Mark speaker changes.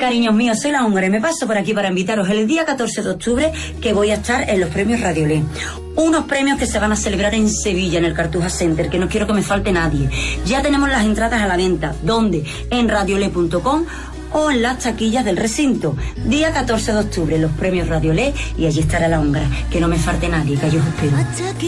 Speaker 1: cariños míos, soy la húngara y me paso por aquí para invitaros el día 14 de octubre que voy a estar en los premios Radiolé. Unos premios que se van a celebrar en Sevilla, en el Cartuja Center, que no quiero que me falte nadie. Ya tenemos las entradas a la venta. ¿Dónde? En radiolé.com o en las taquillas del recinto. Día 14 de octubre, los premios Radiolé, y allí estará la húngara. Que no me falte nadie, que yo os espero.